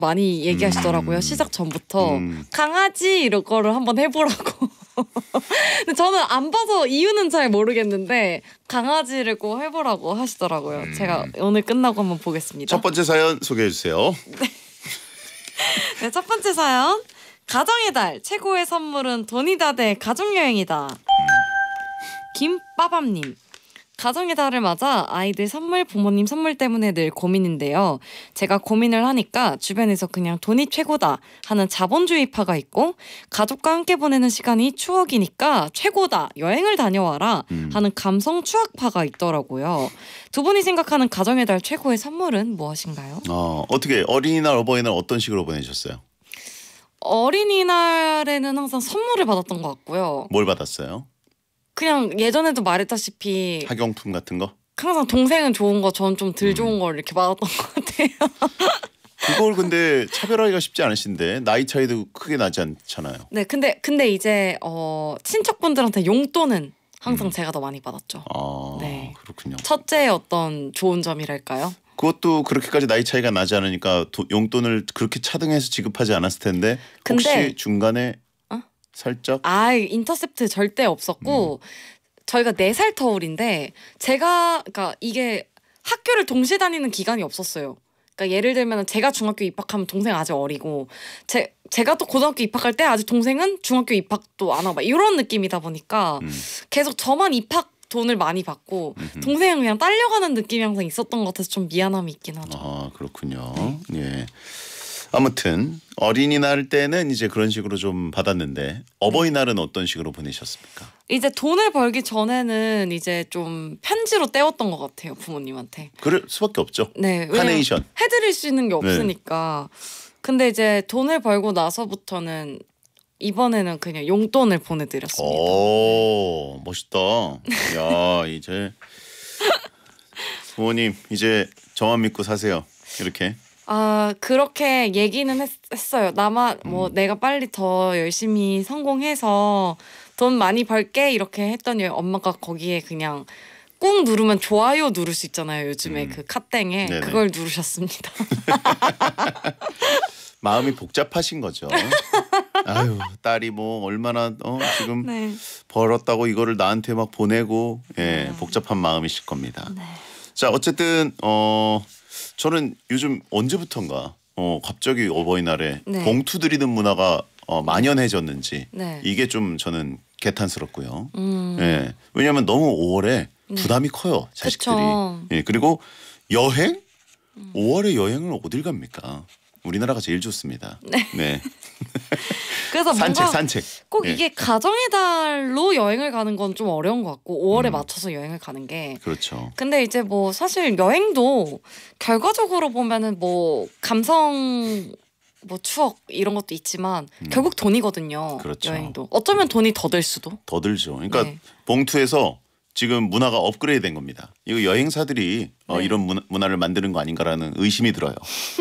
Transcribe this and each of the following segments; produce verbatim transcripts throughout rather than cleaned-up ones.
많이 얘기하시더라고요. 음. 시작 전부터. 음. 강아지 이런 거를 한번 해보라고. 근데 저는 안 봐서 이유는 잘 모르겠는데 강아지를 꼭 해보라고 하시더라고요. 음. 제가 오늘 끝나고 한번 보겠습니다. 첫 번째 사연 소개해 주세요. 네, 첫 번째 사연. 가정의 달 최고의 선물은 돈이다 대 가족여행이다. 김빠밤님. 가정의 달을 맞아 아이들 선물, 부모님 선물 때문에 늘 고민인데요. 제가 고민을 하니까 주변에서 그냥 돈이 최고다 하는 자본주의파가 있고, 가족과 함께 보내는 시간이 추억이니까 최고다, 여행을 다녀와라 하는 감성 추억파가 있더라고요. 두 분이 생각하는 가정의 달 최고의 선물은 무엇인가요? 어, 어떻게 어린이날, 어버이날 어떤 식으로 보내셨어요? 어린이날에는 항상 선물을 받았던 것 같고요. 뭘 받았어요? 그냥 예전에도 말했다시피 학용품 같은 거? 항상 동생은 좋은 거, 전 좀 덜 좋은 걸 이렇게 받았던 것 같아요. 그걸 근데 차별하기가 쉽지 않으신데 나이 차이도 크게 나지 않잖아요. 네, 근데 근데 이제 어 친척분들한테 용돈은 항상 음. 제가 더 많이 받았죠. 아, 네. 그렇군요. 첫째의 어떤 좋은 점이랄까요? 그것도 그렇게까지 나이 차이가 나지 않으니까 도, 용돈을 그렇게 차등해서 지급하지 않았을 텐데 혹시 근데- 중간에 어? 살짝 아, 인터셉트 절대 없었고 음. 저희가 네 살 터울인데 제가 그러니까 이게 학교를 동시에 다니는 기간이 없었어요. 그러니까 예를 들면 제가 중학교 입학하면 동생 아직 어리고 제 제가 또 고등학교 입학할 때 아직 동생은 중학교 입학도 안 하고 이런 느낌이다 보니까 음. 계속 저만 입학 돈을 많이 받고 음흠. 동생은 그냥 딸려가는 느낌이 항상 있었던 것 같아서 좀 미안함이 있긴 하죠. 아, 그렇군요. 예. 아무튼 어린이날 때는 이제 그런 식으로 좀 받았는데 어버이날은 어떤 식으로 보내셨습니까? 이제 돈을 벌기 전에는 이제 좀 편지로 때웠던 것 같아요, 부모님한테. 그럴 수밖에 없죠. 네, 왜냐면 카네이션. 해드릴 수 있는 게 없으니까. 근데 이제 돈을 벌고 나서부터는 이번에는 그냥 용돈을 보내드렸습니다. 오, 멋있다. 야, 이제 부모님 이제 저만 믿고 사세요. 이렇게. 아, 그렇게 얘기는 했, 했어요. 나만 뭐 음. 내가 빨리 더 열심히 성공해서 돈 많이 벌게 이렇게 했더니 엄마가 거기에 그냥 꾹 누르면 좋아요 누를 수 있잖아요. 요즘에 음. 그 카땡에 네네. 그걸 누르셨습니다. 마음이 복잡하신 거죠. 아유, 딸이 뭐 얼마나 어, 지금 네. 벌었다고 이거를 나한테 막 보내고 예, 음. 복잡한 마음이실 겁니다. 네. 자, 어쨌든 어 저는 요즘 언제부턴가 어 갑자기 어버이날에 네. 봉투 드리는 문화가 어, 만연해졌는지 네. 이게 좀 저는 개탄스럽고요. 음. 예. 왜냐하면 너무 오월에 부담이 커요, 자식들이. 그쵸. 예. 그리고 여행? 오월에 여행을 어딜 갑니까? 우리나라가 제일 좋습니다. 네. 그래서 산책, 뭔가 산책. 꼭 예. 이게 가정의 달로 여행을 가는 건 좀 어려운 것 같고 오월에 음. 맞춰서 여행을 가는 게. 그렇죠. 근데 이제 뭐 사실 여행도 결과적으로 보면은 뭐 감성 뭐 추억 이런 것도 있지만 결국 돈이거든요. 음. 그렇죠. 여행도 어쩌면 돈이 더 들 수도. 더 들죠. 그러니까 네. 봉투에서 지금 문화가 업그레이드 된 겁니다. 이거 여행사들이 어, 네. 이런 문화, 문화를 만드는 거 아닌가라는 의심이 들어요.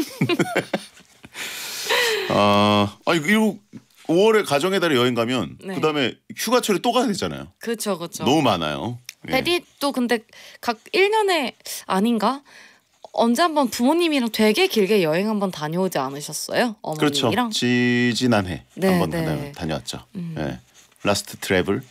아, 아니 이거 오월에 가정의 달에 여행 가면 네. 그다음에 휴가철에 또 가야 되잖아요. 그렇죠, 그렇죠. 너무 많아요. 예. 베디도 근데 각 일 년에 아닌가? 언제 한번 부모님이랑 되게 길게 여행 한번 다녀오지 않으셨어요? 그렇죠. 어머님이랑? 지지난해 네, 한번 네. 다녀, 다녀왔죠. 음. 예. 라스트 트래블.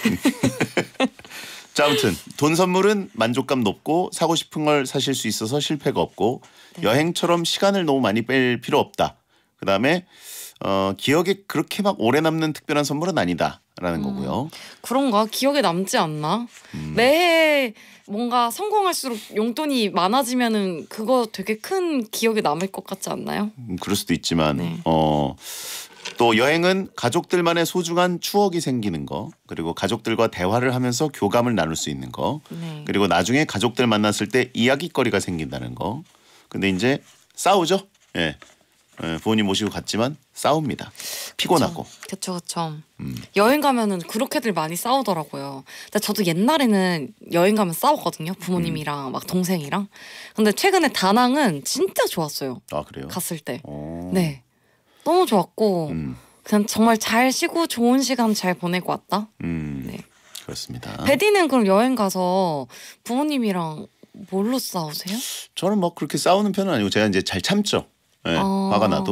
자, 아무튼 돈 선물은 만족감 높고 사고 싶은 걸 사실 수 있어서 실패가 없고 네. 여행처럼 시간을 너무 많이 뺄 필요 없다. 그다음에 어, 기억에 그렇게 막 오래 남는 특별한 선물은 아니다라는 음. 거고요. 그런가? 기억에 남지 않나? 음. 매해 뭔가 성공할수록 용돈이 많아지면은 그거 되게 큰 기억에 남을 것 같지 않나요? 음, 그럴 수도 있지만 네. 어, 또 여행은 가족들만의 소중한 추억이 생기는 거, 그리고 가족들과 대화를 하면서 교감을 나눌 수 있는 거, 네. 그리고 나중에 가족들 만났을 때 이야기거리가 생긴다는 거. 근데 이제 싸우죠. 예. 예, 부모님 모시고 갔지만 싸웁니다. 피곤하고. 그쵸, 그쵸. 음. 여행 가면은 그렇게들 많이 싸우더라고요. 근데 저도 옛날에는 여행 가면 싸웠거든요. 부모님이랑 음. 막 동생이랑. 근데 최근에 다낭은 진짜 좋았어요. 아, 그래요? 갔을 때. 어. 네. 너무 좋았고 음. 그냥 정말 잘 쉬고 좋은 시간 잘 보내고 왔다. 음. 네. 그렇습니다. 베디는 그럼 여행 가서 부모님이랑 뭘로 싸우세요? 저는 뭐 그렇게 싸우는 편은 아니고 제가 이제 잘 참죠. 예, 어. 화가 나도.